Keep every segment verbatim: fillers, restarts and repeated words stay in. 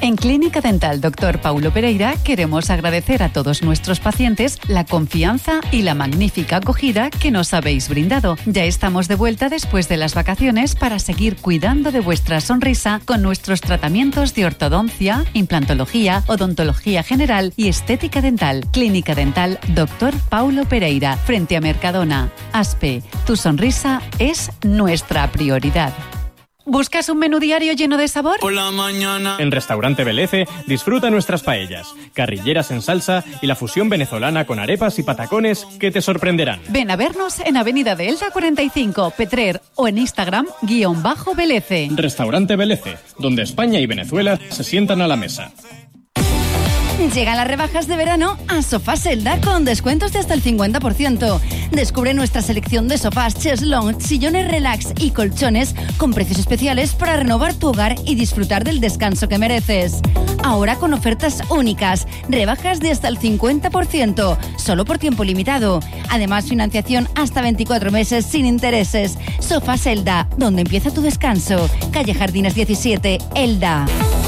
En Clínica Dental doctor Paulo Pereira queremos agradecer a todos nuestros pacientes la confianza y la magnífica acogida que nos habéis brindado. Ya estamos de vuelta después de las vacaciones para seguir cuidando de vuestra sonrisa con nuestros tratamientos de ortodoncia, implantología, odontología general y estética dental. Clínica Dental doctor Paulo Pereira, frente a Mercadona. Aspe, tu sonrisa es nuestra prioridad. ¿Buscas un menú diario lleno de sabor? Por la mañana. En Restaurante Belece disfruta nuestras paellas, carrilleras en salsa y la fusión venezolana con arepas y patacones que te sorprenderán. Ven a vernos en Avenida de Elda cuarenta y cinco, Petrer, o en Instagram, guión bajo Belece. Restaurante Belece, donde España y Venezuela se sientan a la mesa. Llegan las rebajas de verano a Sofás Elda con descuentos de hasta el cincuenta por ciento. Descubre nuestra selección de sofás, cheslong, sillones relax y colchones con precios especiales para renovar tu hogar y disfrutar del descanso que mereces. Ahora con ofertas únicas, rebajas de hasta el cincuenta por ciento, solo por tiempo limitado. Además, financiación hasta veinticuatro meses sin intereses. Sofás Elda, donde empieza tu descanso. Calle Jardines diecisiete, Elda.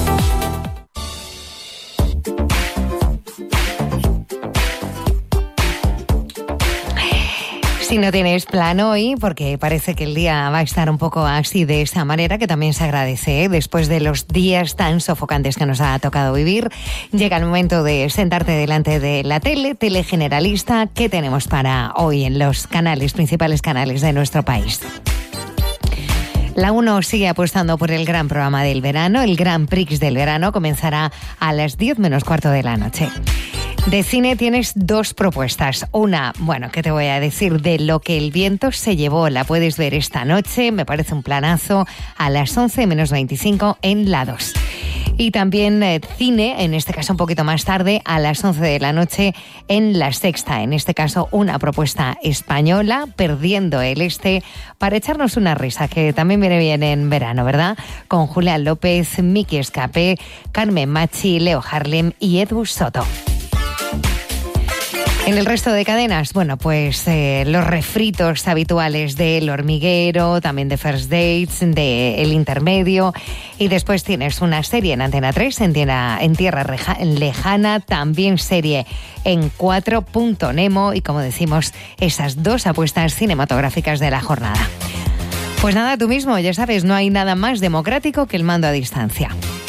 Si no tienes plan hoy, porque parece que el día va a estar un poco así de esa manera, que también se agradece, ¿eh? Después de los días tan sofocantes que nos ha tocado vivir, llega el momento de sentarte delante de la tele, tele generalista. ¿Qué tenemos para hoy en los canales, principales canales de nuestro país? La uno sigue apostando por el gran programa del verano. El Grand Prix del verano comenzará a las diez menos cuarto de la noche. De cine tienes dos propuestas. Una, bueno, ¿qué te voy a decir? De Lo que el viento se llevó. La puedes ver esta noche, me parece un planazo, a las once menos veinticinco en la dos. Y también eh, cine, en este caso un poquito más tarde, a las once de la noche en La Sexta. En este caso una propuesta española, Perdiendo el Este, para echarnos una risa, que también viene bien en verano, ¿verdad? Con Julián López, Miki Escapé, Carmen Machi, Leo Harlem y Edu Soto. En el resto de cadenas, bueno, pues eh, los refritos habituales de El Hormiguero, también de First Dates, de El Intermedio, y después tienes una serie en Antena tres, en Tierra, en tierra reja, Lejana, también serie en cuatro, Punto Nemo, y como decimos, esas dos apuestas cinematográficas de la jornada. Pues nada, tú mismo, ya sabes, no hay nada más democrático que el mando a distancia.